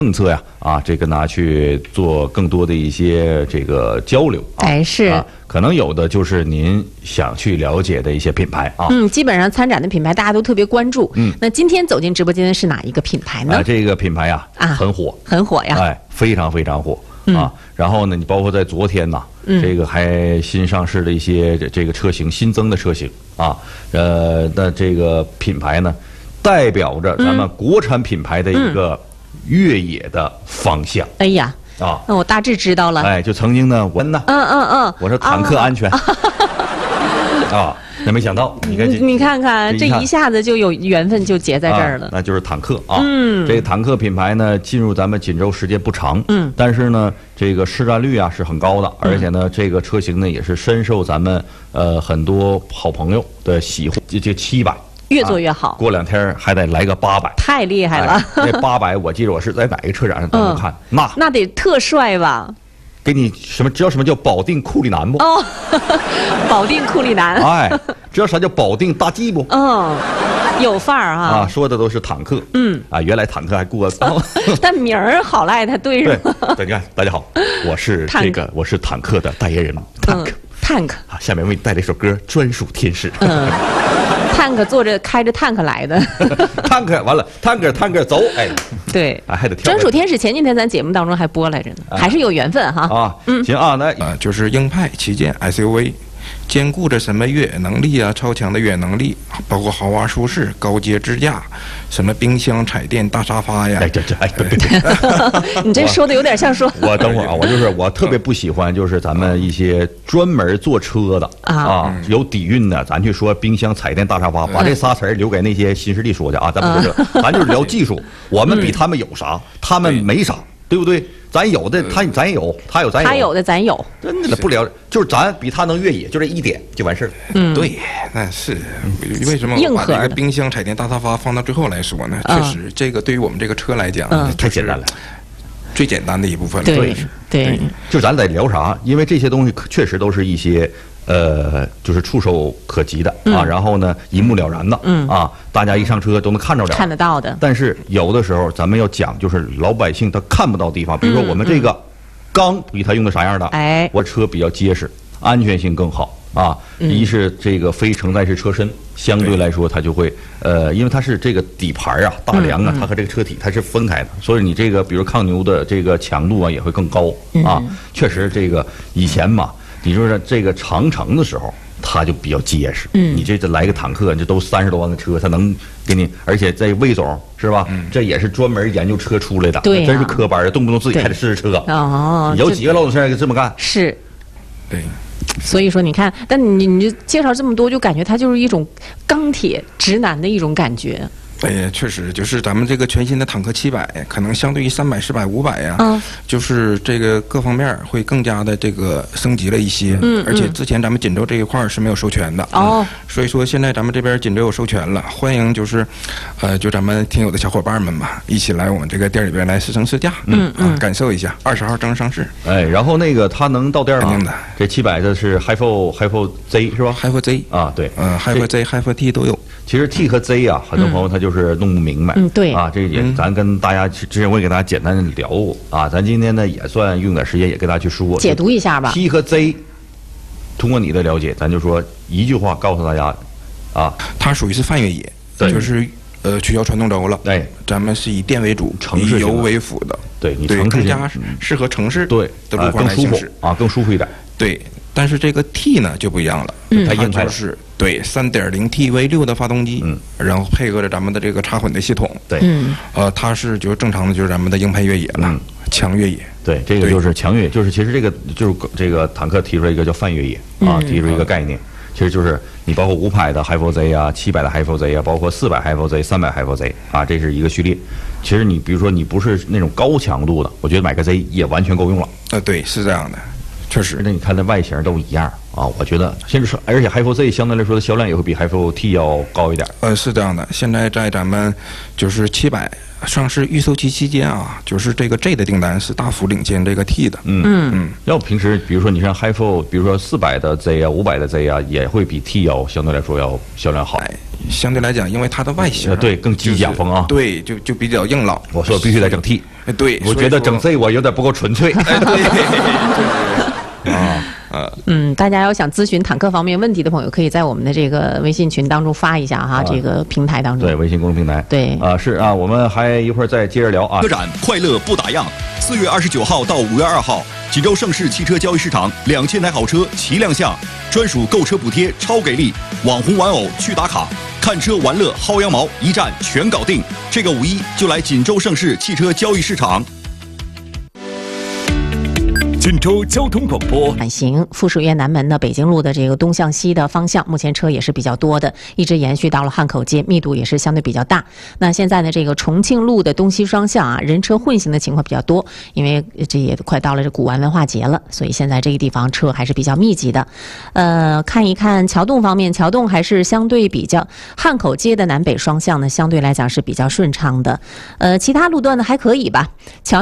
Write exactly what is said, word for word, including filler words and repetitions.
政策呀，啊，这个拿去做更多的一些这个交流啊， 哎是、 啊，可能有的就是您想去了解的一些品牌啊， 嗯，基本上参展的品牌大家都特别关注，嗯，那今天走进直播间的是哪一个品牌呢？ 啊，这个品牌呀， 啊， 很火， 很火呀， 哎，非常非常火、 嗯、 啊。然后呢，你包括在昨天呐，嗯、这个还新上市的一些这这个车型，新增的车型啊，呃，那这个品牌呢，代表着咱们国产品牌的一个、嗯。越野的方向， 哎呀， 啊， 那我大致知道了。 哎，就曾经呢，我呢， 嗯嗯嗯， 我说坦克安全，啊，啊那没想到，你看， 你看看，这一下子就有缘分就结在这儿了、啊。 那就是坦克啊， 嗯， 这个坦克品牌呢，进入咱们锦州时间不长，嗯，但是呢，这个市占率啊是很高的，而且呢，这个车型呢也是深受咱们呃很多好朋友的喜欢，这这七百。 越做越好、 啊，过两天还得来个八百， 太厉害了！ 哎、那八百，我记得我是在哪个车展上当中看，嗯、那那得特帅吧？ 给你什么？知道什么叫保定库里南不？ 哦，保定库里南。 哎，知道啥叫保定大 G 不？ 嗯，有范儿啊！ 啊，说的都是坦克。嗯，啊，原来坦克还过高， 但名儿好赖他对上。 对，你看，大家好，我是这个，我是坦克的代言人，坦克。 坦克啊，下面为你带来一首歌《专属天使》。 嗯，坦克坐着开着坦克来的。 坦克完了，坦克坦克走，哎， 对， 啊还得跳。 专属天使前几天咱节目当中还播来着呢，啊、还是有缘分哈。 啊，嗯，行啊，那啊，就是硬派旗舰 S U V。兼顾着什么越野能力啊，超强的越野能力，包括豪华舒适、高阶支架，什么冰箱、彩电、大沙发呀。 哎，这这哎，对对对， 你这说的有点像说。 我等会儿啊，我就是我特别不喜欢，就是咱们一些专门坐车的啊，啊有底蕴的，咱去说冰箱、彩电、大沙发，把这仨词儿留给那些新势力说去啊，咱不是这，咱就是聊技术，我们比他们有啥，他们没啥，对不对？咱有的他咱也有，他有咱有， 他有的咱有， 真的不聊，就是咱比他能越野，就这一点就完事儿。 嗯，对，那是为什么我把这个冰箱、彩电、大沙发放到最后来说呢？确实，这个对于我们这个车来讲， 太简单了， 最简单的一部分了。 对对， 就咱得聊啥？因为这些东西确实都是一些。呃，就是触手可及的啊，然后呢，一目了然的，嗯啊，大家一上车都能看着了， 看得到的。 但是有的时候咱们要讲，就是老百姓他看不到地方，比如说我们这个钢比它用的啥样的？哎，我车比较结实，安全性更好啊。一是这个非承载式车身，相对来说它就会呃，因为它是这个底盘啊、大梁啊，它和这个车体它是分开的，所以你这个比如抗牛的这个强度啊也会更高啊。确实，这个以前嘛。你说这个长城的时候，它就比较结实。嗯，你这这来个坦克，这都三十多万的车，它能给你，而且这魏总是吧？嗯，这也是专门研究车出来的， 对、啊， 真是科班的，动不动自己开着试试车。 哦， 有几个老总现在这么干？ 是， 对。 所以说，你看，但你你就介绍这么多，就感觉它就是一种钢铁直男的一种感觉。 哎呀，确实，就是咱们这个全新的坦克七百，可能相对于三百、四百、五百呀，嗯，就是这个各方面会更加的这个升级了一些。嗯，而且之前咱们锦州这一块是没有授权的。哦，所以说现在咱们这边锦州有授权了，欢迎就是，呃，就咱们听友的小伙伴们吧，一起来我们这个店里边来试乘试驾，嗯啊，感受一下。二十号正式上市。 哎，然后那个它能到店吗？ 肯定的。 这七百的是 Hi F Hi F Z 是吧 ？Hi F Z 啊，对， 嗯 ，Hi F Z、Hi F T 都有。 其实 T 和 Z 啊，很多朋友他就是弄不明白。 嗯，对啊，这也咱跟大家之前我也给大家简单的聊过啊，咱今天呢也算用点时间也给大家去说解读一下吧。 T 和 Z， 通过你的了解，咱就说一句话告诉大家啊， 它属于是泛越野，就是呃取消传动轴了。 哎， 咱们是以电为主， 城市以油为辅的。 对你对城市更加适合城市对的路况来行驶啊，更舒服一点。 对。但是这个 T 呢就不一样了， 嗯、 它就是对 三点零 T V 六 的发动机，嗯，然后配合着咱们的这个插混的系统， 对， 嗯， 呃，它是就是正常的，就是咱们的硬派越野了，嗯、强越野， 对，这个就是强越野，就是其实这个就是这个坦克提出来一个叫泛越野啊， 嗯、 提出一个概念，其实就是你包括五百的 Hi F Z 啊，七百的 Hi F Z 啊，包括四百 Hi F Z、三百 Hi F Z 啊，这是一个序列。其实你比如说你不是那种高强度的，我觉得买个 Z 也完全够用了。 呃，对，是这样的。确实， 那你看那外形都一样啊，我觉得现在是，而且 H I F O Z 相对来说的销量也会比 H I F O T 要高一点。 呃，是这样的，现在在咱们就是七百上市预售期期间啊，就是这个 J 的订单是大幅领先这个 T 的。 嗯嗯，要平时比如说你像 H I F O， 比如说四百的 Z 啊，五百的 Z 啊，也会比 T 要相对来说要销量好。 哎，相对来讲，因为它的外形、 呃、对更机甲风啊， 对，就就比较硬朗。 我说必须得整 T， 对， 我觉得整 Z 我有点不够纯粹。 哎、对啊。呃， 嗯，大家要想咨询坦克方面问题的朋友，可以在我们的这个微信群当中发一下哈，啊、这个平台当中。 对，微信公众平台。 对， 啊，是啊，我们还一会儿再接着聊啊。 车展快乐不打烊，四月二十九号到五月二号，济州盛世汽车交易市场，两千台好车齐亮相，专属购车补贴超给力，网红玩偶去打卡，看车玩乐薅羊毛，一站全搞定。这个五一就来锦州盛世汽车交易市场。 锦州交通广播。 转型富士园南门的北京路的这个东向西的方向，目前车也是比较多的，一直延续到了汉口街，密度也是相对比较大。那现在呢，这个重庆路的东西双向啊，人车混行的情况比较多，因为这也快到了这古玩文化节了，所以现在这个地方车还是比较密集的。呃，看一看桥洞方面，桥洞还是相对比较，汉口街的南北双向呢，相对来讲是比较顺畅的。呃，其他路段呢还可以吧，桥